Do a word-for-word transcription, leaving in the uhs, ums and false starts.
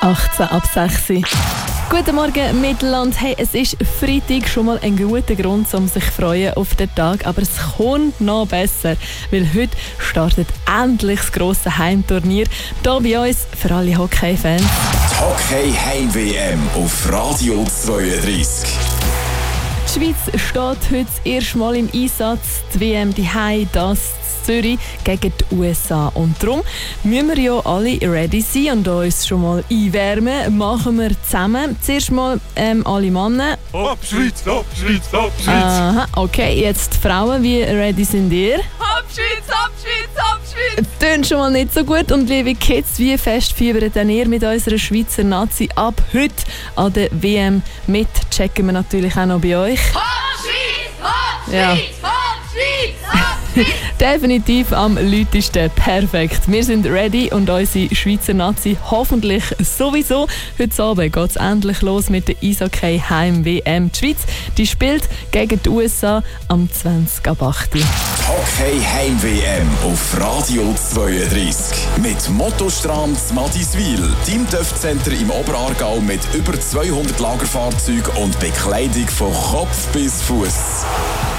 achtzehn ab sechs. Guten Morgen Mittelland. Hey, es ist Freitag, schon mal ein guter Grund, um sich zu freuen auf den Tag. Aber es kommt noch besser, weil heute startet endlich das grosse Heimturnier hier bei uns für alle Hockey-Fans. Die Hockey-Heim-W M auf Radio zweiunddreißig. Die Schweiz steht heute das erste Mal im Einsatz. Die W M die Heim, das Zürich gegen die U S A. Und darum müssen wir ja alle ready sein und uns schon mal einwärmen. Machen wir zusammen. Zuerst mal ähm, alle Männer. Hopp Schweiz, hopp Schweiz, hopp Schweiz. Aha, okay, jetzt die Frauen. Wie ready sind ihr? Hopp Schweiz, hopp Schweiz, hopp Schweiz. Tönt schon mal nicht so gut. Und liebe Kids, wie fest fiebert denn ihr mit unserer Schweizer Nazi ab heute an der W M mit? Checken wir natürlich auch noch bei euch. Hopp Schweiz, hopp Schweiz, Ja. hopp Schweiz, hopp Schweiz. Definitiv am lautesten. Perfekt. Wir sind ready und unsere Schweizer Nazi hoffentlich sowieso. Heute Abend geht es endlich los mit der Eishockey Heim-W M. Die Schweiz die spielt gegen die U S A am zwanzig ab acht. Die Hockey-Heim-W M auf Radio zweiunddreißig. Mit Mottostrand Madiswil, Team Töff Center im Oberaargau mit über zweihundert Lagerfahrzeugen und Bekleidung von Kopf bis Fuß.